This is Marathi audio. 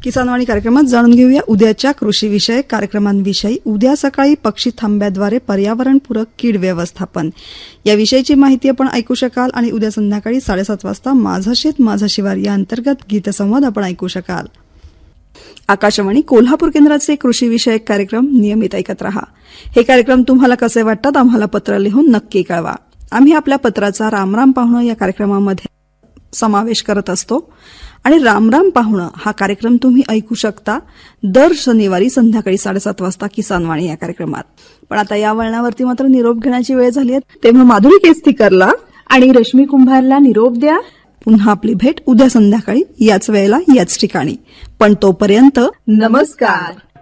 किसानवाणी कार्यक्रमात जाणून घेऊया उद्याच्या कृषीविषयक कार्यक्रमांविषयी. उद्या सकाळी पक्षी थांब्याद्वारे पर्यावरणपूरक कीड व्यवस्थापन याविषयीची माहिती आपण ऐकू शकाल आणि उद्या संध्याकाळी 7:30 वाजता माझं शेत माझं शिवार या अंतर्गत गीतसंवाद आपण ऐकू शकाल. आकाशवाणी कोल्हापूर केंद्राचे कृषीविषयक कार्यक्रम नियमित ऐकत रहा. हे कार्यक्रम तुम्हाला कसे वाटतात आम्हाला पत्र लिहून नक्की कळवा. आम्ही आपल्या पत्राचा रामराम पाहुणं या कार्यक्रमामध्ये समावेश करत असतो आणि रामराम पाहुणं हा कार्यक्रम तुम्ही ऐकू शकता दर शनिवारी संध्याकाळी 7:30 वाजता किसानवाणी या कार्यक्रमात. पण आता या वळणावरती मात्र निरोप घेण्याची वेळ झाली आहे, तेव्हा माधुरी केसतीकरला आणि रश्मी कुंभारला निरोप द्या. पुन्हा आपली भेट उद्या संध्याकाळी याच वेळेला याच ठिकाणी. पण तोपर्यंत नमस्कार.